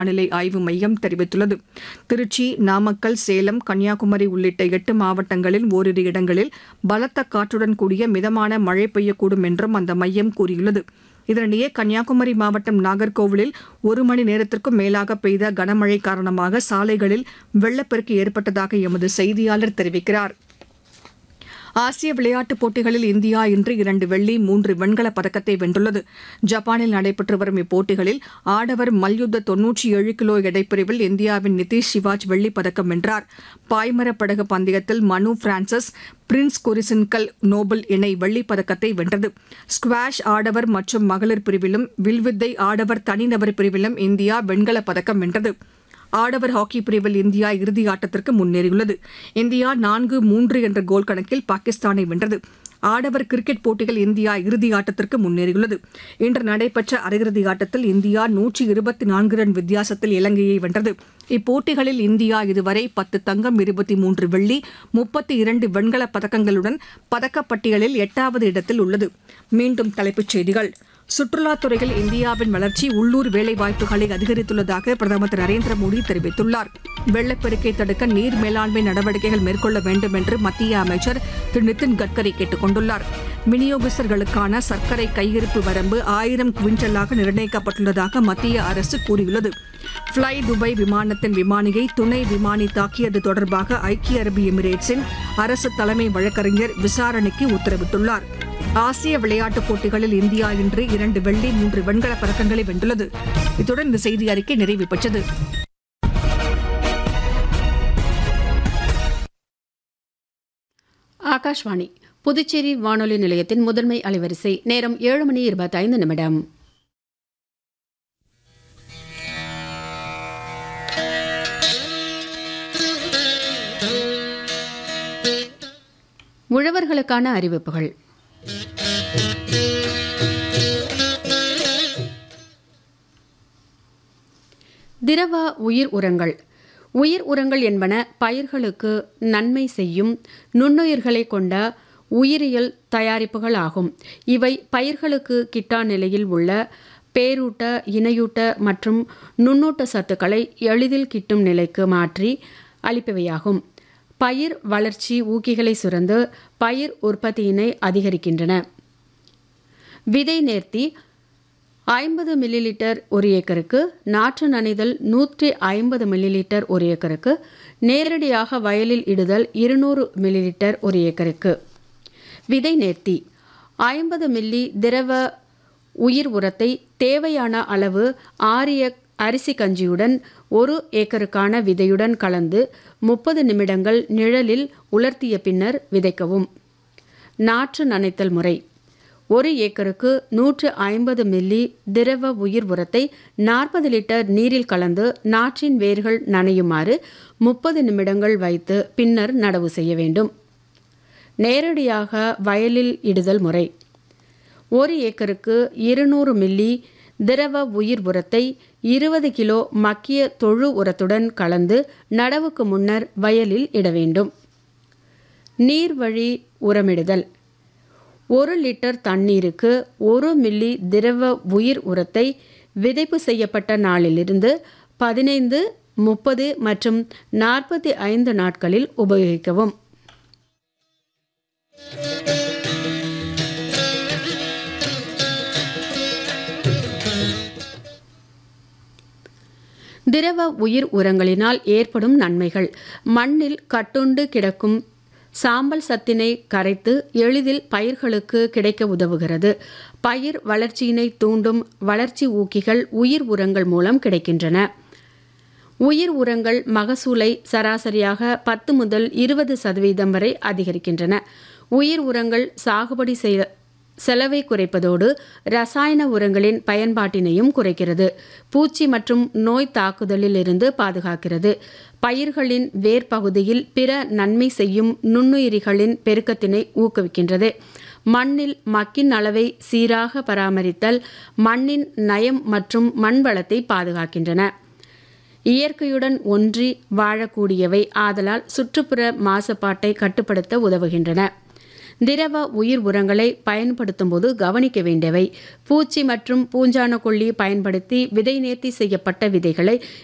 வானிலை ஆய்வு மையம் தெரிவித்துள்ளது. திருச்சி, நாமக்கல், சேலம், கன்னியாகுமரி உள்ளிட்ட 8 மாவட்டங்களில் ஓரிரு இடங்களில் பலத்த காற்றுடன் கூடிய மிதமான மழை பெய்யக்கூடும் என்றும் அந்த மையம் கூறியுள்ளது. இதனிடையே கன்னியாகுமரி மாவட்டம் நாகர்கோவிலில் 1 மணி நேரத்திற்கும் மேலாக பெய்த கனமழை காரணமாக சாலைகளில் வெள்ளப்பெருக்கு ஏற்பட்டதாக எமது செய்தியாளர் தெரிவிக்கிறார். ஆசிய விளையாட்டுப் போட்டிகளில் இந்தியா இன்று 2 வெள்ளி, 3 வெண்கலப் பதக்கத்தை வென்றுள்ளது. ஜப்பானில் நடைபெற்று வரும் இப்போட்டிகளில் ஆடவர் மல்யுத்த 97 கிலோ எடைப்பிரிவில் இந்தியாவின் நிதிஷ் சிவாஜ் வெள்ளிப் பதக்கம் வென்றார். பாய்மரப் படகு பந்தயத்தில் மனு பிரான்சிஸ், பிரின்ஸ் கொரிசின்கல் நோபல் இணை வெள்ளிப் பதக்கத்தை வென்றது. ஸ்குவாஷ் ஆடவர் மற்றும் மகளிர் பிரிவிலும், வில்வித்தை ஆடவர் தனிநபர் பிரிவிலும் இந்தியா வெண்கலப் பதக்கம் வென்றது. ஆடவர் ஹாக்கி பிரிவில் இந்தியா இறுதி ஆட்டத்திற்கு முன்னேறியுள்ளது. இந்தியா 4-3 என்ற கோல் கணக்கில் பாகிஸ்தானை வென்றது. ஆடவர் கிரிக்கெட் போட்டியில் இந்தியா இறுதி ஆட்டத்திற்கு முன்னேறியுள்ளது. இன்று நடைபெற்ற அரையிறுதி ஆட்டத்தில் இந்தியா 124 ரன் வித்தியாசத்தில் இலங்கையை வென்றது. இப்போட்டிகளில் இந்தியா இதுவரை 10 தங்கம், 23 வெள்ளி, 32 வெண்கலப் பதக்கங்களுடன் பதக்கப்பட்டியலில் 8வது இடத்தில் உள்ளது. மீண்டும் தலைப்புச் செய்திகள். சுற்றுலாத் துறையில் இந்தியாவின் வளர்ச்சி உள்ளூர் வேலைவாய்ப்புகளை அதிகரித்துள்ளதாக பிரதமர் திரு நரேந்திர மோடி தெரிவித்துள்ளார். வெள்ளப்பெருக்கை தடுக்க நீர் மேலாண்மை நடவடிக்கைகள் மேற்கொள்ள வேண்டும் என்று மத்திய அமைச்சர் திரு நிதின் கட்கரி கேட்டுக் கொண்டுள்ளார். விநியோகஸ்தர்களுக்கான சர்க்கரை கையிருப்பு வரம்பு 1000 குவிண்டலாக நிர்ணயிக்கப்பட்டுள்ளதாக மத்திய அரசு கூறியுள்ளது. ஃப்ளை துபாய் விமானத்தின் விமானியை துணை விமானி தாக்கியது தொடர்பாக ஐக்கிய அரபு எமிரேட்ஸின் அரசு தலைமை வழக்கறிஞர் விசாரணைக்கு உத்தரவிட்டுள்ளார். ஆசிய விளையாட்டுப் போட்டிகளில் இந்தியா இன்று 2 வெள்ளி, 3 வெண்கலப் பதக்கங்களை வென்றுள்ளது. இத்துடன் இந்த செய்தி அறிக்கை நிறைவு பெற்றது. ஆகாஷ்வாணி புதுச்சேரி வானொலி நிலையத்தின் முதன்மை அலைவரிசை. நேரம் 7:25. உழவர்களுக்கான அறிவிப்புகள். திரவ உயிர் உரங்கள். உயிர் உரங்கள் என்பன பயிர்களுக்கு நன்மை செய்யும் நுண்ணுயிர்களை கொண்ட உயிரியல் தயாரிப்புகள் ஆகும். இவை பயிர்களுக்கு கிட்டா நிலையில் உள்ள பேரூட்ட, இணையூட்ட மற்றும் நுண்ணூட்ட சத்துக்களை எளிதில் கிட்டும் நிலைக்கு மாற்றி அளிப்பவையாகும். பயிர் வளர்ச்சி ஊக்கிகளை சுரந்து பயிர் உற்பத்தியினை அதிகரிக்கின்றன. விதை நேர்த்தி 50 மில்லிலிட்டர் ஒரு ஏக்கருக்கு, நாற்று நனைதல் 150 மில்லிலிட்டர் ஒரு ஏக்கருக்கு, நேரடியாக வயலில் இடுதல் 200 மில்லிலிட்டர் ஒரு ஏக்கருக்கு. விதை நேர்த்தி 50 மில்லி திரவ உயிர் உரத்தை தேவையான அளவு ஆரிய அரிசி கஞ்சியுடன் 1 ஏக்கருக்கான விதையுடன் கலந்து 30 நிமிடங்கள் நிழலில் உலர்த்திய பின்னர் விதைக்கவும். நாற்று நனைத்தல் முறை. 1 ஏக்கருக்கு 150 மில்லி திரவ உயிர் உரத்தை 40 லிட்டர் நீரில் கலந்து நாற்றின் வேர்கள் நனையுமாறு 30 நிமிடங்கள் வைத்து பின்னர் நடவு செய்ய வேண்டும். நேரடியாக வயலில் இடுதல் முறை. 1 ஏக்கருக்கு 200 மில்லி திரவ உயிர் உரத்தை 20 கிலோ மக்கிய தொழு உரத்துடன் கலந்து நடவுக்கு முன்னர் வயலில் இட வேண்டும். நீர்வழி உரமிடுதல். 1 லிட்டர் தண்ணீருக்கு 1 மில்லி திரவ உயிர் உரத்தை விதைப்பு செய்யப்பட்ட நாளிலிருந்து 15, 30 மற்றும் 45 நாட்களில் உபயோகிக்கவும். திரவ உயிர் உரங்களினால் ஏற்படும் நன்மைகள். மண்ணில் கட்டுண்டு கிடக்கும் சாம்பல் சத்தினை கரைத்து எளிதில் பயிர்களுக்கு கிடைக்க உதவுகிறது. பயிர் வளர்ச்சியினை தூண்டும் வளர்ச்சி ஊக்கிகள் உயிர் உரங்கள் மூலம் கிடைக்கின்றன. உயிர் உரங்கள் மகசூலை சராசரியாக 10 முதல் 20% வரை அதிகரிக்கின்றன. உயிர் உரங்கள் சாகுபடி செலவை குறைப்பதோடு ரசாயன உரங்களின் பயன்பாட்டினையும் குறைக்கிறது. பூச்சி மற்றும் நோய் தாக்குதலில் இருந்து பாதுகாக்கிறது. பயிர்களின் வேர்பகுதியில் பிற நன்மை செய்யும் நுண்ணுயிரிகளின் பெருக்கத்தினை ஊக்குவிக்கின்றது. மண்ணில் மக்கின் அளவை சீராக பராமரித்தல் மண்ணின் நயம் மற்றும் மண் வளத்தை பாதுகாக்கின்றன. இயற்கையுடன் ஒன்றி வாழக்கூடியவை ஆதலால் சுற்றுப்புற மாசுபாட்டை கட்டுப்படுத்த உதவுகின்றன. திரவ உயிர் உரங்களை பயன்படுத்தும் போது கவனிக்க வேண்டியவை: பூச்சி மற்றும் பூஞ்சான கொல்லி பயன்படுத்தி விதை நேர்த்தி செய்யப்பட்ட விதைகளை